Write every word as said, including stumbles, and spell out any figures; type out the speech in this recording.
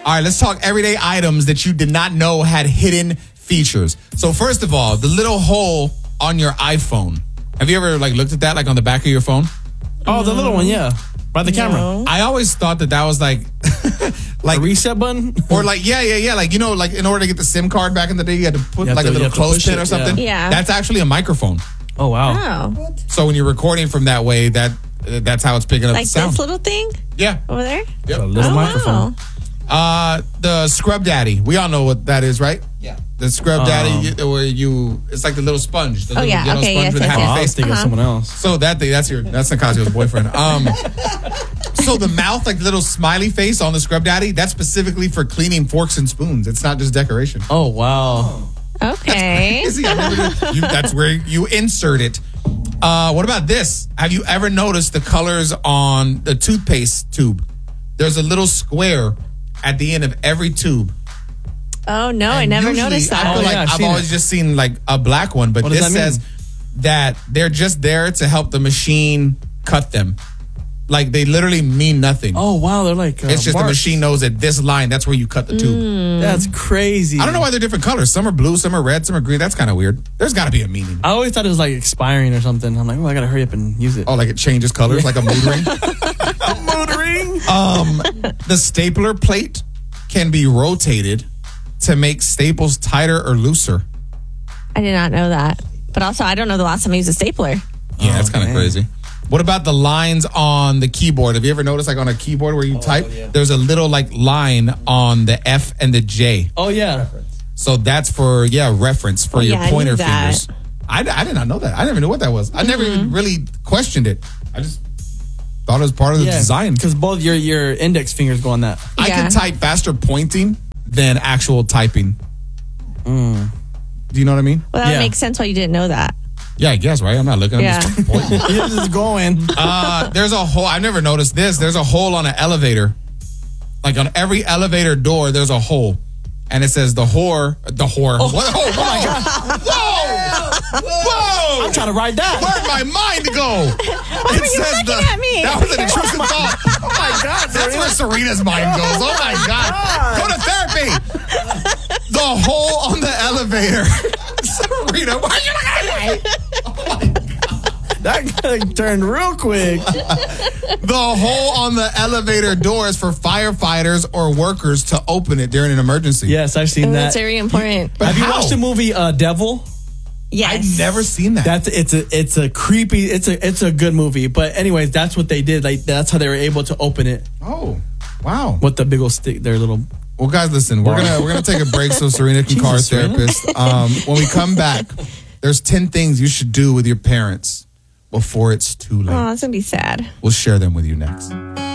All right, let's talk everyday items that you did not know had hidden features. So first of all, the little hole on your iPhone. Have you ever like looked at that like on the back of your phone? Oh, the little one, yeah. By the camera. No. I always thought that that was like like a reset button? or like yeah, yeah, yeah, like you know like in order to get the SIM card back in the day you had to put You have like to- a you little have to push clothespin it, or something. yeah. Yeah. That's actually a microphone. Oh, wow. Oh. So when you're recording from that way, that uh, that's how it's picking up Like the sound. this little thing Yeah. over there? Yep. A little Oh, microphone. wow. Uh, the Scrub Daddy. We all know what that is, right? Yeah. The Scrub Um, Daddy, you, where you, it's like the little sponge. The Oh, little yeah. yellow Okay, sponge yes, with yes, happy Oh, I was face. thinking of Uh-huh. someone else. So that thing, that's your, that's Nicasio's boyfriend. Um, so the mouth, like the little smiley face on the Scrub Daddy, that's specifically for cleaning forks and spoons. It's not just decoration. Oh, wow. Okay. Crazy. I never knew- you, that's where you insert it. Uh, what about this? Have you ever noticed the colors on the toothpaste tube? There's a little square at the end of every tube. Oh, no, I And never usually, noticed that. I feel Oh, like yeah, I've I've seen always it. just seen like a black one, but What does this that mean? says that they're just there to help the machine cut them. Like they literally mean nothing. Oh, wow. They're like. Uh, it's just marks. the machine knows that this line, that's where you cut the tube. That's crazy. I don't know why they're different colors. Some are blue, some are red, some are green. That's kind of weird. There's got to be a meaning. I always thought it was like expiring or something. I'm like, oh, I got to hurry up and use it. Oh, like it changes colors, like a mood ring. mood ring. Um, the stapler plate can be rotated to make staples tighter or looser. I did not know that. But also, I don't know the last time I used a stapler. Yeah, that's kind of man. crazy. What about the lines on the keyboard? Have you ever noticed, like on a keyboard where you type, yeah. there's a little like line on the F and the J. Oh, yeah. So that's for yeah reference for Oh, your yeah, I knew pointer that. fingers. I, I did not know that. I never knew what that was. I never Mm-hmm. even really questioned it. I just thought it was part of the Yeah, design. because both your your index fingers go on that. I Yeah. can type faster pointing than actual typing. Mm. Do you know what I mean? Well, that Yeah. would make sense why you didn't know that. Yeah, I guess, right? I'm not looking. I'm Yeah. just pointing. This is going. Uh, there's a hole. I've never noticed this. There's a hole on an elevator. Like on every elevator door, there's a hole. And it says the whore, the whore. Oh, what? Oh, oh my God. Whoa! Whoa! I'm trying to ride that. Where'd my mind go? Why were you looking at me? That was an intrusive thought. Oh my God. That's where Serena's mind goes. Oh my God. Go to therapy. The hole on the elevator. Serena, why are you looking at me? Oh my God. That guy turned real quick. The hole on the elevator door is for firefighters or workers to open it during an emergency. Yes, I've seen Oh, that. that's very important. But Have you how? watched the movie uh, Devil? Yes. I've never seen that. That's it's a it's a creepy it's a it's a good movie. But anyways, that's what they did. Like that's how they were able to open it Oh, wow. with the big old stick. Their little. Well, guys, listen, we're gonna we're gonna take a break so Serena can call our Jesus, Serena. therapist. Um, when we come back, there's ten things you should do with your parents before it's too late. Oh, that's going to be sad. We'll share them with you next.